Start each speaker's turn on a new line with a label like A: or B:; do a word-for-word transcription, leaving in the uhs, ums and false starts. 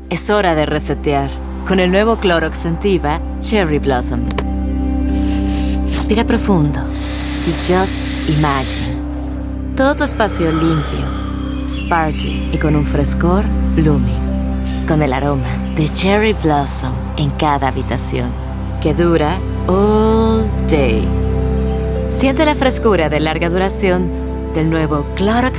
A: Es hora de resetear con el nuevo Clorox Scentiva Cherry Blossom. Respira profundo y just imagine. Todo tu espacio limpio, sparkly y con un frescor blooming. Con el aroma de Cherry Blossom en cada habitación, que dura all day. Siente la frescura de larga duración del nuevo Clorox